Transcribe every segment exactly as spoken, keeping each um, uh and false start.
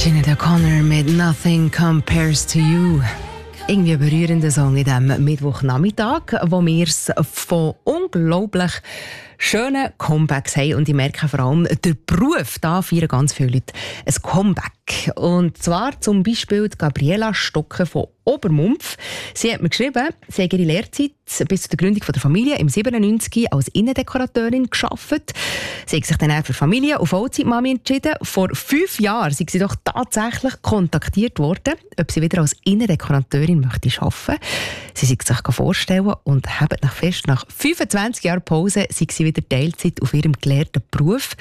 Sinead O'Connor mit «Nothing Compares to You». Irgendwie ein berührender Song in diesem Mittwochnachmittag, wo wir es von unglaublich schönen Comebacks haben. Und ich merke vor allem, der Beruf, da feiern ganz viele Leute ein Comeback. Und zwar zum Beispiel die Gabriela Stocker von Obermumpf. Sie hat mir geschrieben, sie hat ihre Lehrzeit bis zur Gründung der Familie im siebenundneunzig als Innendekorateurin gearbeitet. Sie hat sich dann auch für Familie- und Vollzeitmami entschieden. Vor fünf Jahren sind sie doch tatsächlich kontaktiert worden, ob sie wieder als Innendekorateurin möchte arbeiten. Sie sich sich vorstellen und haben nach fest nach fünfundzwanzig Jahren Pause sind sie wieder Teilzeit auf ihrem gelehrten Beruf.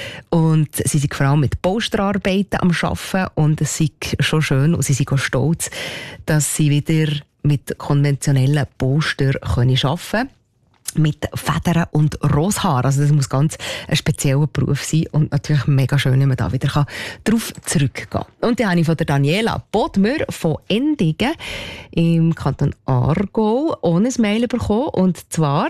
Und sie sind vor allem mit Posterarbeiten am Arbeiten und es ist schon schön und sie sind auch stolz, dass sie wieder mit konventionellen Poster arbeiten können. Mit Federn und Roshaar. Also das muss ganz ein spezieller Beruf sein und natürlich mega schön, wenn man da wieder darauf zurückgehen kann. Und dann habe ich von der Daniela Bodmer von Endigen im Kanton Aargau ohne ein Mail bekommen. Und zwar,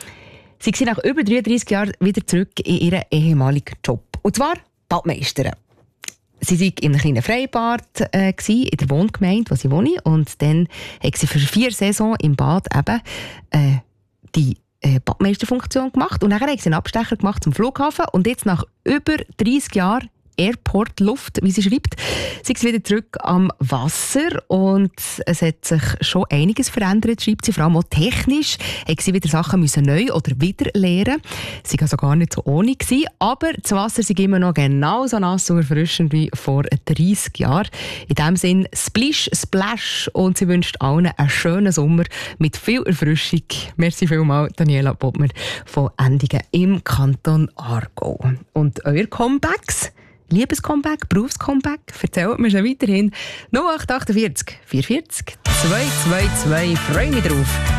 sie sind nach über dreiunddreissig Jahren wieder zurück in ihren ehemaligen Job. Und zwar Badmeisterin. Sie war in einem kleinen Freibad äh, in der Wohngemeinde, wo sie wohne. Und dann hat sie für vier Saisons im Bad eben äh, die äh, Badmeisterfunktion gemacht. Und dann hat sie einen Abstecher gemacht zum Flughafen. Und jetzt nach über dreissig Jahren Airport-Luft, wie sie schreibt, sind sie wieder zurück am Wasser und es hat sich schon einiges verändert, schreibt sie, vor allem auch technisch, hat sie wieder Sachen müssen neu oder wieder lernen. Sie war also gar nicht so ohne gewesen, aber das Wasser ist immer noch genauso nass und erfrischend wie vor dreissig Jahren. In diesem Sinn Splish, Splash und sie wünscht allen einen schönen Sommer mit viel Erfrischung. Merci vielmals, Daniela Bodmer von Endigen im Kanton Aargau. Und eure Comebacks? Liebescomeback, Berufscomeback, erzählt mir schon weiterhin null acht acht vier vier vier vierzig zwei zwei zwei. Freue mich drauf.